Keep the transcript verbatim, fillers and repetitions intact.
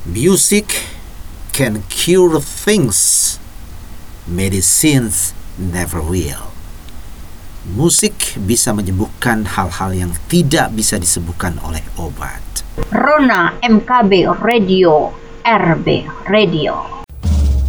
Music can cure things medicines never will. Musik bisa menyembuhkan hal-hal yang tidak bisa disembuhkan oleh obat. Rona M K B Radio, R B Radio.